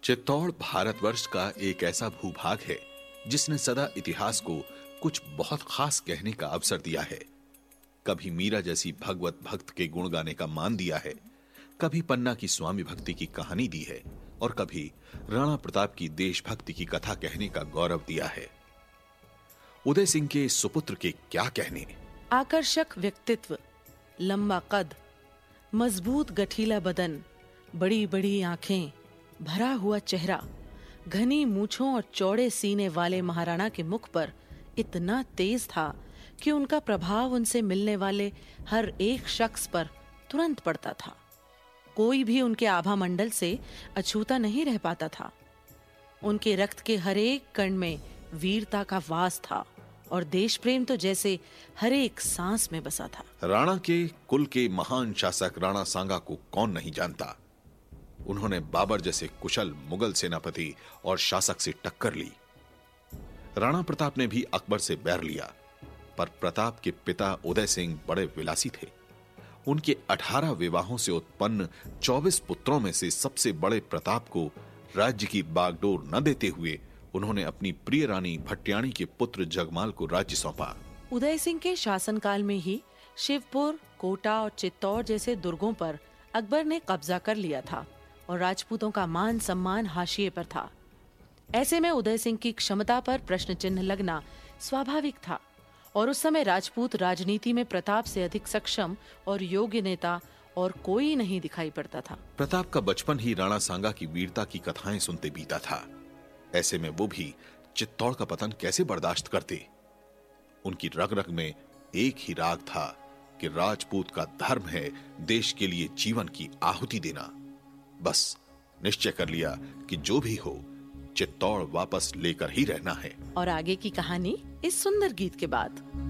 चित्तौड़ भारतवर्ष का एक ऐसा भूभाग है जिसने सदा इतिहास को कुछ बहुत खास कहने का अवसर दिया है। कभी मीरा जैसी भगवत भक्त के गुण गाने का मान दिया है, कभी पन्ना की स्वामी भक्ति की कहानी दी है और कभी राणा प्रताप की देशभक्ति की कथा कहने का गौरव दिया है। उदय सिंह के सुपुत्र के क्या कहने। आकर्षक व्यक्तित्व, लंबा कद, मजबूत गठीला बदन, बड़ी बड़ी आंखें, भरा हुआ चेहरा, घनी मूंछों और चौड़े सीने वाले महाराणा के मुख पर इतना तेज था कि उनका प्रभाव उनसे मिलने वाले हर एक शख्स पर तुरंत पड़ता था। कोई भी उनके आभा मंडल से अछूता नहीं रह पाता था। उनके रक्त के हर एक कण में वीरता का वास था और देश प्रेम तो जैसे हर एक सांस में बसा था। राणा के कुल के महान शासक राणा सांगा को कौन नहीं जानता। उन्होंने बाबर जैसे कुशल मुगल सेनापति और शासक से टक्कर ली। राणा प्रताप ने भी अकबर से बैर लिया, पर प्रताप के पिता उदय सिंह बड़े विलासी थे। उनके 18 विवाहों से उत्पन्न 24 पुत्रों में से सबसे बड़े प्रताप को राज्य की बागडोर न देते हुए उन्होंने अपनी प्रिय रानी भट्टियाणी के पुत्र जगमाल को राज्य सौंपा। उदय सिंह के शासनकाल में ही शिवपुर, कोटा और चित्तौड़ जैसे दुर्गों पर अकबर ने कब्जा कर लिया था और राजपूतों का मान सम्मान हाशिए पर था। ऐसे में उदय सिंह की क्षमता पर प्रश्न चिन्ह लगना स्वाभाविक था और उस समय राजपूत राजनीति में प्रताप से अधिक सक्षम और योग्य नेता और कोई नहीं दिखाई पड़ता था। प्रताप का बचपन ही राणा सांगा की वीरता की कथाएं सुनते बीता था। ऐसे में वो भी चित्तौड़ का पतन कैसे बर्दाश्त करते। उनकी रग रग में एक ही राग था कि राजपूत का धर्म है देश के लिए जीवन की आहुति देना। बस निश्चय कर लिया कि जो भी हो चित्तौड़ वापस लेकर ही रहना है। और आगे की कहानी इस सुंदर गीत के बाद।